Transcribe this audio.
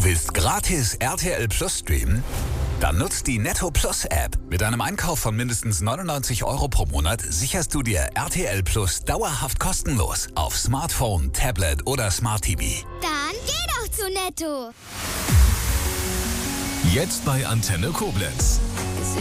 Du willst gratis RTL Plus streamen? Dann nutzt die Netto Plus App. Mit einem Einkauf von mindestens 99 € pro Monat sicherst du dir RTL Plus dauerhaft kostenlos auf Smartphone, Tablet oder Smart TV. Dann geh doch zu Netto. Jetzt bei Antenne Koblenz.